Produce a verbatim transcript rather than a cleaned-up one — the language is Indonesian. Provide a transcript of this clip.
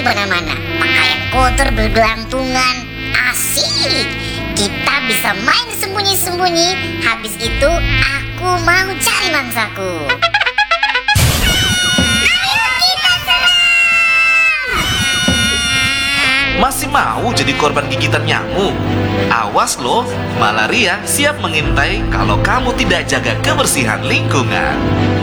di mana-mana. Pakaian kotor bergelantungan. Asik. Kita bisa main sembunyi-sembunyi. Habis itu aku mau cari mangsaku. Masih mau jadi korban gigitan nyamuk? Awas loh, malaria siap mengintai kalau kamu tidak jaga kebersihan lingkungan.